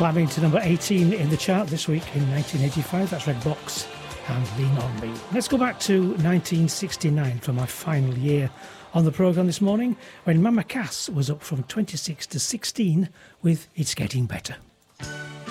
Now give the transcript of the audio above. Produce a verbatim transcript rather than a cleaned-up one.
Climbing to number eighteen in the chart this week in nineteen eighty-five. That's Red Box and Lean On Me. Let's go back to nineteen sixty-nine for my final year on the programme this morning, when Mama Cass was up from twenty-six to sixteen with It's Getting Better.